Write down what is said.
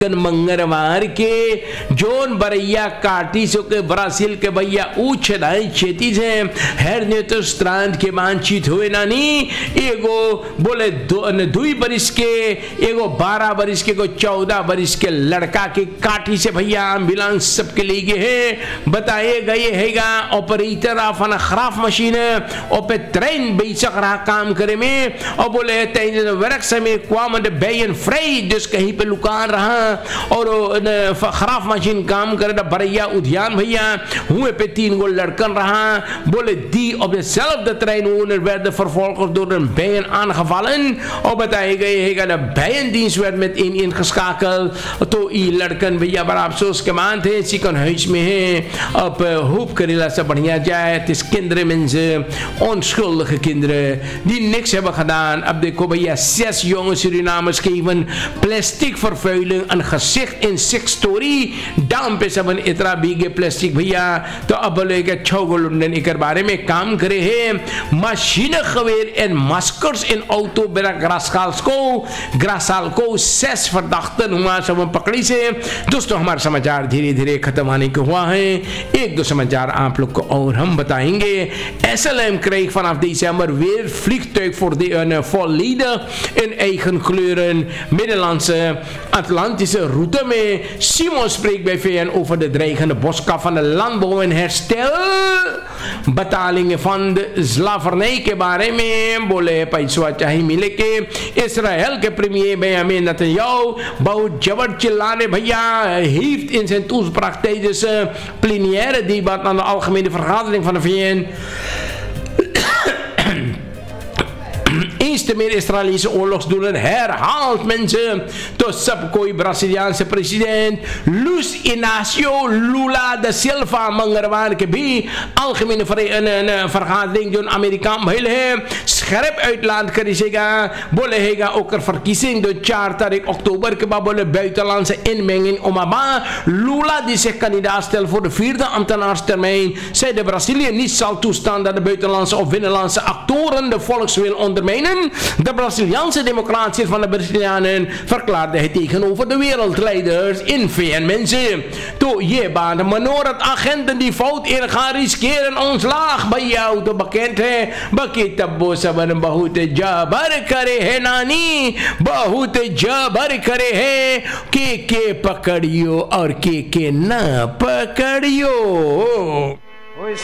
मंगलवार के जोन बरैया काटी सो के ब्राजील के भैया ऊंच दाई खेती से हर ने तो स्त्रांत के मानचित हुए नानी एगो बोले दुई बरिस के एगो 12 बरिस के एगो 14 बरिस के लड़का के काटी से भैया एम्बुलेंस सबके लिए गए हैं बताए गए हैगा ऑपरेटर ऑफ अन खराफ मशीन और पे ट्रेन बेचक रहा काम करे में और बोले तेज वर्क समय क्वाम बेयन फ्राई जिस कहीं पे लुकान रहा और खराफ मशीन काम करे ना बरैया उद्यान भैया हुए पे 3 गो लड़कन रहा बोले the of the self the train owner where the vervolgens door een bijen aangevallen और बताए गए है ना bijen dienst werd met ingeschakeld तो ई लड़कन भैया बड़ा अफसोस के मान थे चिकन हुइस में है अब होप करेला सब बढ़िया जाए तिस kinderen mensen onschuldige kinderen die niks hebben gedaan अब देखो भैया 6 jonge Surinamers geven plastic vervuiling een gezicht in 6 story डाम पे सबन इतना बीगे प्लास्टिक भैया तो अब बोले कि 6 गो लुंडन इकर बारे में काम करे है machine geweer en maskers in auto bij ग्रासाल को 6 verdachten हुआ सब पकड़ी से दोस्तों हमारा समाचार धीरे धीरे खत्म आने को हुआ है 1-2 समाचार आप लोग को और हम बताएंगे SLM kreeg vanaf december weer vliegtuig voor de volledig in eigen kleuren Middellandse Atlantische route mee. Simon spreekt bij VN over de dreigende boskap van de landbouw en herstel betalingen van de slavernij के बारे में बोले पैसा चाहिए मिले के इसराइल के premiere Benjamin Netanyahu बहुत जबर चिल्लाने भैया heeft in zijn toespraak tijdens plenaire debat aan de algemene vergadering van de VN eens te meer Israëlische oorlogsdoelen herhaalt mensen tot सबकोई Braziliaanse president Luiz Inácio Lula da Silva मंगलवार के भी algemene vergadering doen Amerikaan heel scherp uitlaat करेगा बोले हैगा ओकर verkiezing de 4 तारीख oktober के बाद बोले buitenlandse inmenging Obama Lula die zich kandidaat stelt voor de 4e ambtenaarstermijn zei de Brazilië niet zal toestaan dat de buitenlandse of binnenlandse actoren de volkswil ondermijnen. De Braziliaanse democratie van de Brazilianen verklaarde het tegenover de wereldleiders in VN mensen. Toen je baan de manorat agenten die fout in gaan riskeren ontslag bij jou te bekend है बाकी तब्बो सबन बहुत जबर करे है नानी बहुत जबर करे है के पकड़ियो और के ना पकड़ियो